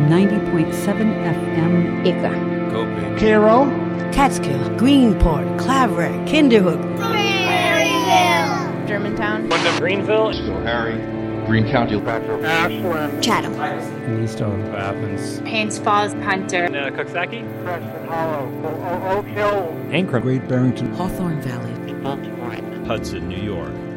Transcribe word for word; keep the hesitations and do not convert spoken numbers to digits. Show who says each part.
Speaker 1: ninety point seven F M.
Speaker 2: Ika.
Speaker 3: Copian.
Speaker 4: Cairo.
Speaker 5: Catskill, Greenport, Claverack, Kinderhook.
Speaker 2: Maryville. Germantown.
Speaker 6: Greenville.
Speaker 7: Schoharie. Greene County.
Speaker 4: Ashland.
Speaker 2: Chatham.
Speaker 8: Lewiston.
Speaker 6: Athens.
Speaker 2: Pains Falls. Hunter.
Speaker 6: Uh, Coxsackie.
Speaker 4: Preston Hollow. Oak Hill.
Speaker 8: Ankrum.
Speaker 9: Great Barrington.
Speaker 5: Hawthorne Valley.
Speaker 10: Hudson, New York.